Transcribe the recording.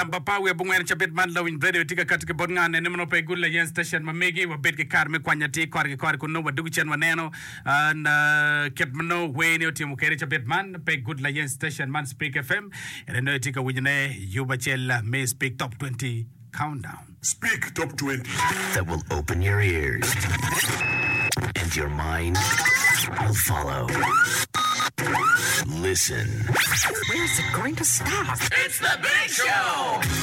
Bapa we bungwen chabit man lawin radio tika katika bodngan ne mno pe gulla yen station mamegi wa bet ke kar me kwanyati kor ko no wadu chen waneno na kep mno we ne timu kere chabit man pe gulla yen station man speak fm ene no tika wujne yuba chella me speak top 20 countdown. Speak top 20. That will open your ears and your mind will follow. Listen. Where's it going to stop? It's the Big Show!